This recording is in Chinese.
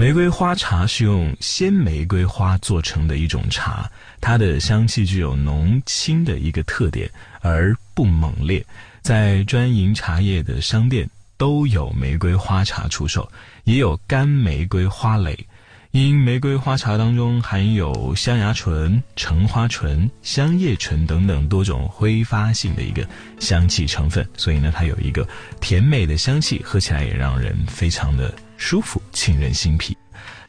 玫瑰花茶是用鲜玫瑰花做成的一种茶，它的香气具有浓清的一个特点，而不猛烈。在专营茶叶的商店都有玫瑰花茶出售，也有干玫瑰花蕾。因玫瑰花茶当中含有香芽醇、橙花醇、香叶醇等等多种挥发性的一个香气成分，所以呢，它有一个甜美的香气，喝起来也让人非常的舒服，沁人心脾。